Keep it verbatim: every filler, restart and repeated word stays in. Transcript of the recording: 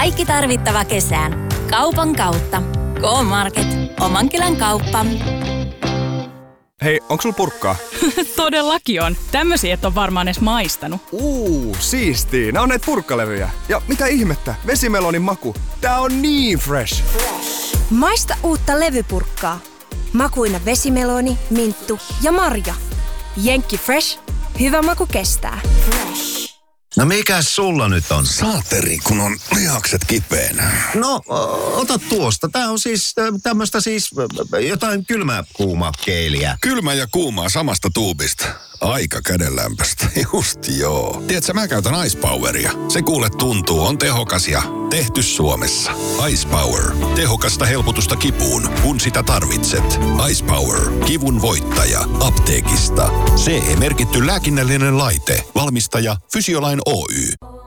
Kaikki tarvittava kesään. Kaupan kautta. K-Market. Oman kylän kauppa. Hei, onks sul purkkaa? Todellakin on. Tämmösiä et on varmaan edes maistanut. Uuu, siistii. Nää on näitä purkkalevyjä. Ja mitä ihmettä? Vesimelonin maku. Tää on niin fresh. Maista uutta levypurkkaa. Makuina vesimeloni, minttu ja marja. Jenkki Fresh. Hyvä maku kestää. No mikäs sulla nyt on? Saateri, kun on lihakset kipeänä. No, o- ota tuosta. Tää on siis tämmöstä siis ö, jotain kylmää kuuma keiliä. Kylmä ja kuumaa samasta tuubista. Aika kädenlämpöstä. Just joo. Tiedätkö, mä käytän Ice Poweria. Se kuule tuntuu, on tehokas ja tehty Suomessa. Ice Power. Tehokasta helpotusta kipuun, kun sitä tarvitset. Ice Power. Kivun voittaja. Apteekista. C E-merkitty lääkinnällinen laite. Valmistaja Fysiolain Oy.